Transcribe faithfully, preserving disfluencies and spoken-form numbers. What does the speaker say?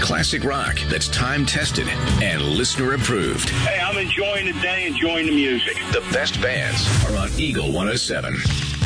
classic rock that's time-tested and listener-approved. Hey, I'm enjoying the day, enjoying the music. The best bands are on Eagle one oh seven.